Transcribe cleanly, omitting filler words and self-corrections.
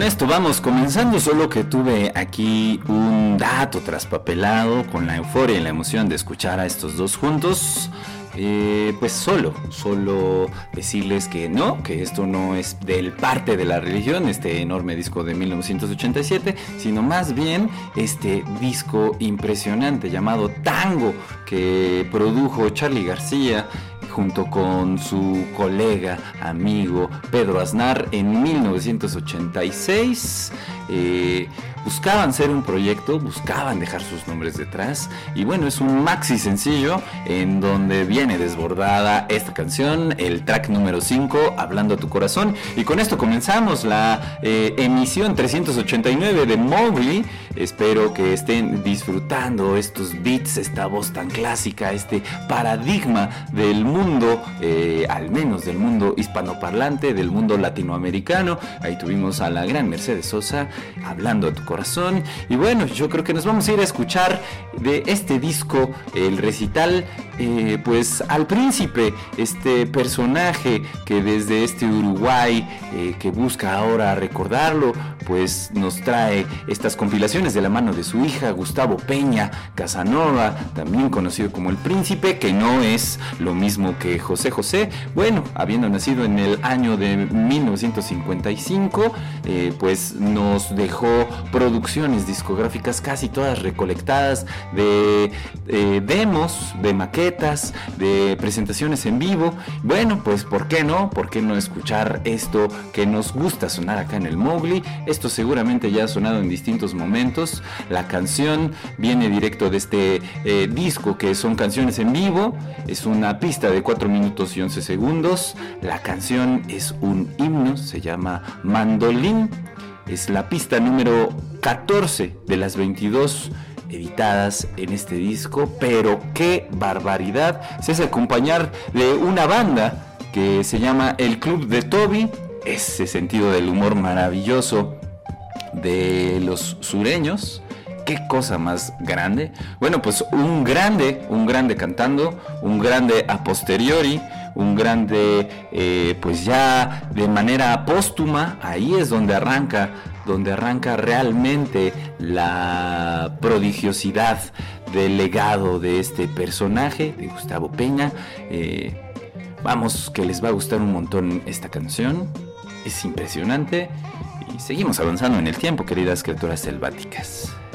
esto vamos comenzando, solo que tuve aquí un dato traspapelado con la euforia y la emoción de escuchar a estos dos juntos. Pues solo decirles que no, que esto no es del parte de la religión, este enorme disco de 1987, sino más bien este disco impresionante llamado Tango, que produjo Charly García junto con su colega, amigo Pedro Aznar en 1986. Buscaban ser un proyecto, buscaban dejar sus nombres detrás, y bueno, es un maxi sencillo en donde viene desbordada esta canción, el track número 5, Hablando a tu corazón, y con esto comenzamos la emisión 389 de Mowgli. Espero que estén disfrutando estos beats, esta voz tan clásica, este paradigma del mundo, al menos del mundo hispanoparlante, del mundo latinoamericano. Ahí tuvimos a la gran Mercedes Sosa, Hablando a tu corazón. Y bueno, yo creo que nos vamos a ir a escuchar de este disco el recital, pues al príncipe, este personaje que desde este Uruguay que busca ahora recordarlo, pues nos trae estas compilaciones de la mano de su hija Gustavo Peña Casanova, también conocido como el príncipe, que no es lo mismo que José José. Bueno, habiendo nacido en el año de 1955, pues nos dejó producciones discográficas casi todas recolectadas de demos, de maquetas, de presentaciones en vivo. Bueno, pues ¿por qué no? ¿Por qué no escuchar esto que nos gusta sonar acá en el Mowgli? Esto seguramente ya ha sonado en distintos momentos. La canción viene directo de este disco, que son canciones en vivo. Es una pista de 4 minutos y 11 segundos. La canción es un himno, se llama Mandolín. Es la pista número 14 de las 22 editadas en este disco, pero qué barbaridad. Se hace acompañar de una banda que se llama El Club de Toby, ese sentido del humor maravilloso de los sureños. Qué cosa más grande. Bueno, pues un grande cantando, un grande a posteriori, un grande pues ya de manera póstuma. Ahí es donde arranca realmente la prodigiosidad del legado de este personaje, de Gustavo Peña. Vamos, que les va a gustar un montón esta canción. Es impresionante. Y seguimos avanzando en el tiempo, queridas criaturas selváticas.